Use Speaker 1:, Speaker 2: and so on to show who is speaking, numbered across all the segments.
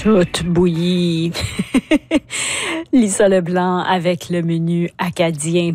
Speaker 1: Toute bouillie. Lisa Leblanc avec le menu acadien.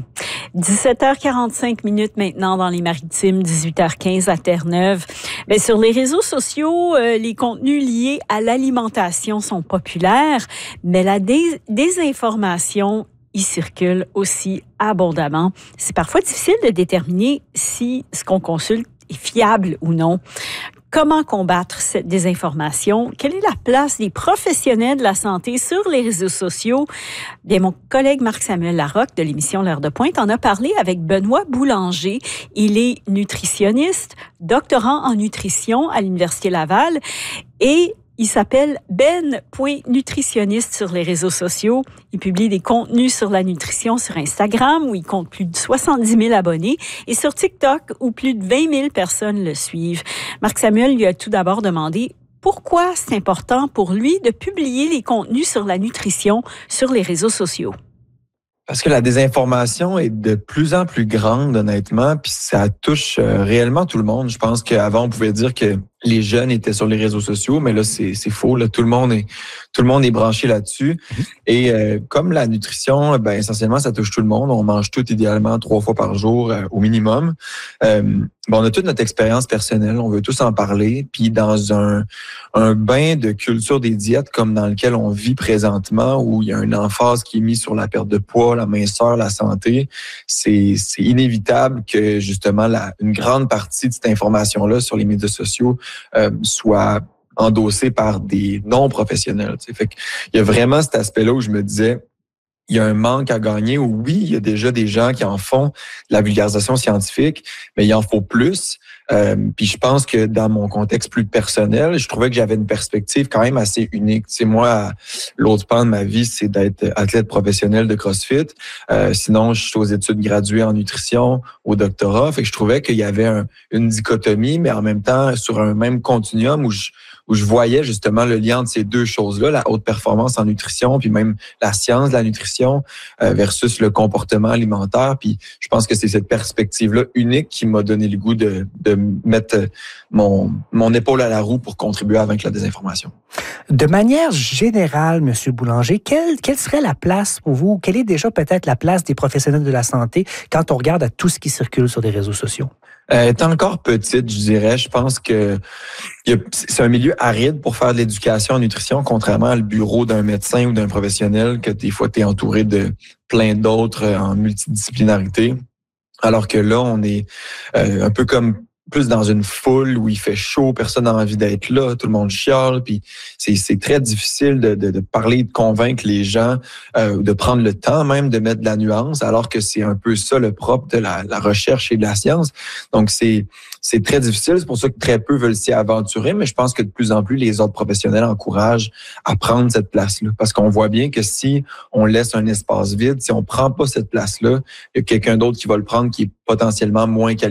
Speaker 1: 17h45 maintenant dans les Maritimes, 18h15 à Terre-Neuve. Bien, sur les réseaux sociaux, les contenus liés à l'alimentation sont populaires, mais la désinformation y circule aussi abondamment. C'est parfois difficile de déterminer si ce qu'on consulte est fiable ou non. Comment combattre cette désinformation? Quelle est la place des professionnels de la santé sur les réseaux sociaux? Bien, mon collègue Marc-Samuel Larocque de l'émission L'Heure de Pointe en a parlé avec Benoît Boulanger. Il est nutritionniste, doctorant en nutrition à l'Université Laval et il s'appelle Ben.nutritionniste sur les réseaux sociaux. Il publie des contenus sur la nutrition sur Instagram où il compte plus de 70 000 abonnés et sur TikTok où plus de 20 000 personnes le suivent. Marc-Samuel lui a tout d'abord demandé pourquoi c'est important pour lui de publier les contenus sur la nutrition sur les réseaux sociaux.
Speaker 2: Parce que la désinformation est de plus en plus grande, honnêtement, puis ça touche réellement tout le monde. Je pense qu'avant, on pouvait dire que les jeunes étaient sur les réseaux sociaux, mais là, c'est faux. Là, tout le monde est branché là-dessus. Et comme la nutrition, ben essentiellement, ça touche tout le monde. On mange tout idéalement 3 fois par jour au minimum. On a toute notre expérience personnelle. On veut tous en parler. Puis dans un bain de culture des diètes comme dans lequel on vit présentement, où il y a une emphase qui est mise sur la perte de poids, la minceur, la santé, c'est inévitable que justement une grande partie de cette information-là sur les médias sociaux soit endossé par des non-professionnels. T'sais. Fait qu'il y a vraiment cet aspect-là où je me disais, il y a un manque à gagner. Oui, il y a déjà des gens qui en font de la vulgarisation scientifique, mais il en faut plus. Puis je pense que dans mon contexte plus personnel, je trouvais que j'avais une perspective quand même assez unique. Tu sais, moi, l'autre pan de ma vie, c'est d'être athlète professionnel de CrossFit. Sinon, je suis aux études graduées en nutrition, au doctorat. Fait que je trouvais qu'il y avait une dichotomie, mais en même temps, sur un même continuum où je voyais justement le lien entre ces deux choses-là, la haute performance en nutrition, puis même la science de la nutrition versus le comportement alimentaire. Puis je pense que c'est cette perspective-là unique qui m'a donné le goût de mettre mon épaule à la roue pour contribuer à vaincre la désinformation.
Speaker 3: De manière générale, M. Boulanger, quelle serait la place pour vous? Quelle est déjà peut-être la place des professionnels de la santé quand on regarde à tout ce qui circule sur les réseaux sociaux?
Speaker 2: Est encore petite, je dirais. Je pense que c'est un milieu aride pour faire de l'éducation en nutrition, contrairement à le bureau d'un médecin ou d'un professionnel que des fois, tu es entouré de plein d'autres en multidisciplinarité. Alors que là, on est un peu comme plus dans une foule où il fait chaud, personne n'a envie d'être là, tout le monde chiale, puis c'est très difficile de parler, de convaincre les gens, de prendre le temps même de mettre de la nuance, alors que c'est un peu ça le propre de la recherche et de la science. Donc c'est très difficile, c'est pour ça que très peu veulent s'y aventurer, mais je pense que de plus en plus les autres professionnels encouragent à prendre cette place-là, parce qu'on voit bien que si on laisse un espace vide, si on prend pas cette place-là, il y a quelqu'un d'autre qui va le prendre qui est potentiellement moins qualifié